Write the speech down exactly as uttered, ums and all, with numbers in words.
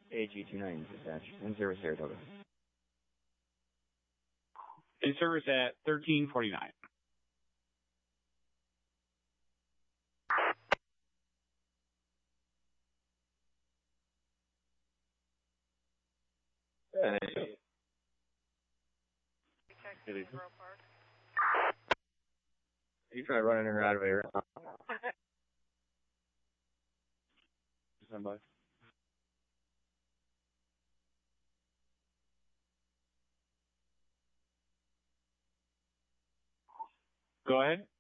A G two ninety dispatch. In service Saratoga. In service at thirteen forty-nine. Uh, you try running her out of here. Somebody. Go ahead.